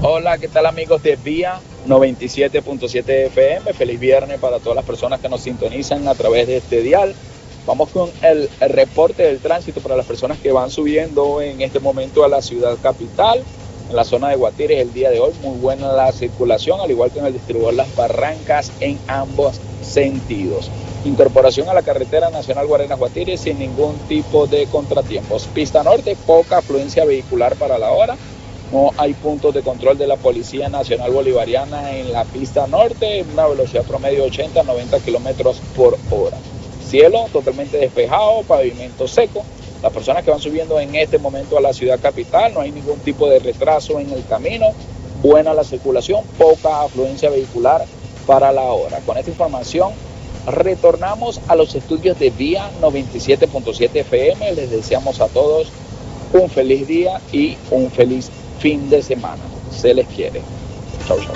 Hola, ¿qué tal amigos de Vía 97.7 FM? Feliz viernes para todas las personas que nos sintonizan a través de este dial. Vamos con el reporte del tránsito para las personas que van subiendo en este momento a la ciudad capital. En la zona de Guatires el día de hoy, muy buena la circulación, al igual que en el distribuidor Las Barrancas en ambos sentidos. Incorporación a la carretera nacional Guarenas-Guatires sin ningún tipo de contratiempos. Pista norte, poca afluencia vehicular para la hora. No hay puntos de control de la Policía Nacional Bolivariana en la pista norte, una velocidad promedio de 80 a 90 kilómetros por hora. Cielo totalmente despejado, pavimento seco. Las personas que van subiendo en este momento a la ciudad capital, no hay ningún tipo de retraso en el camino, buena la circulación, poca afluencia vehicular para la hora. Con esta información retornamos a los estudios de Vía 97.7 FM. Les deseamos a todos un feliz día y un feliz fin de semana. Se les quiere. Chau, chau.